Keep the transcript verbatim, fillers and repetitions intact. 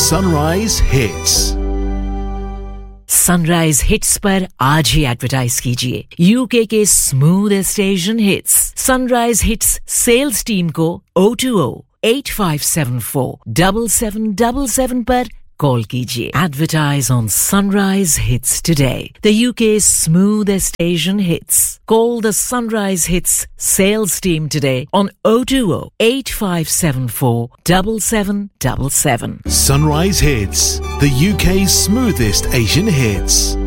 Sunrise Hits. Sunrise hits पर आज ही advertise कीजिए यूके के smoothest Asian hits sunrise hits sales team को O two O eight five seven four seven seven seven seven पर call कीजिए advertise on sunrise hits today the UK smoothest Asian hits call the sunrise hits sales team today on O two O eight five seven four seven seven seven seven Sunrise Hits, the U K's smoothest Asian hits.